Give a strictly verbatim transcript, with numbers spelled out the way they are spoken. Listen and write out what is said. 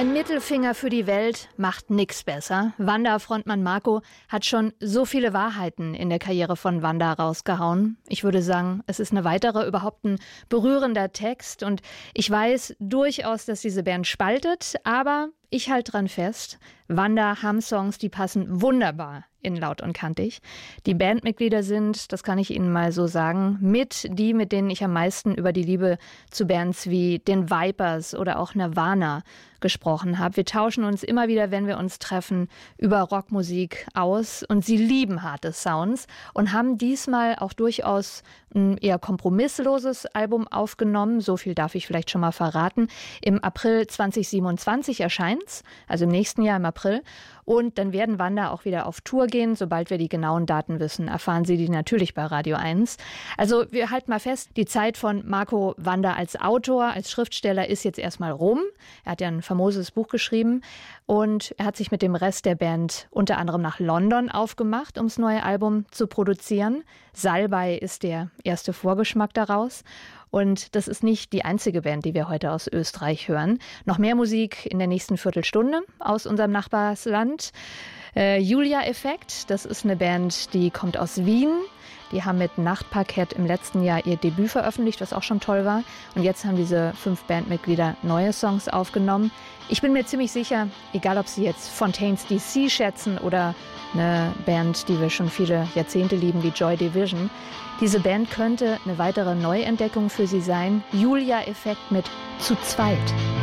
Ein Mittelfinger für die Welt macht nix besser. Wanda-Frontmann Marco hat schon so viele Wahrheiten in der Karriere von Wanda rausgehauen. Ich würde sagen, es ist eine weitere, überhaupt ein berührender Text. Und ich weiß durchaus, dass diese Band spaltet, aber ich halte dran fest. Wanda haben Songs, die passen wunderbar in Laut und Kantig. Die Bandmitglieder sind, das kann ich Ihnen mal so sagen, mit die, mit denen ich am meisten über die Liebe zu Bands wie den Vipers oder auch Nirvana gesprochen habe. Wir tauschen uns immer wieder, wenn wir uns treffen, über Rockmusik aus und sie lieben harte Sounds und haben diesmal auch durchaus ein eher kompromissloses Album aufgenommen. So viel darf ich vielleicht schon mal verraten. Im April zwanzig siebenundzwanzig erscheint's, also im nächsten Jahr im April. Und dann werden Wanda auch wieder auf Tour gehen. Sobald wir die genauen Daten wissen, erfahren Sie die natürlich bei Radio eins. Also wir halten mal fest, die Zeit von Marco Wanda als Autor, als Schriftsteller ist jetzt erstmal rum. Er hat ja ein famoses Buch geschrieben und er hat sich mit dem Rest der Band unter anderem nach London aufgemacht, um das neue Album zu produzieren. Salbei ist der erste Vorgeschmack daraus. Und das ist nicht die einzige Band, die wir heute aus Österreich hören. Noch mehr Musik in der nächsten Viertelstunde aus unserem Nachbarsland. Äh, Julia Effekt, das ist eine Band, die kommt aus Wien. Die haben mit Nachtparkett im letzten Jahr ihr Debüt veröffentlicht, was auch schon toll war. Und jetzt haben diese fünf Bandmitglieder neue Songs aufgenommen. Ich bin mir ziemlich sicher, egal ob Sie jetzt Fontaines D C schätzen oder eine Band, die wir schon viele Jahrzehnte lieben, wie Joy Division, diese Band könnte eine weitere Neuentdeckung für Sie sein. Julia Effekt mit Zu zweit.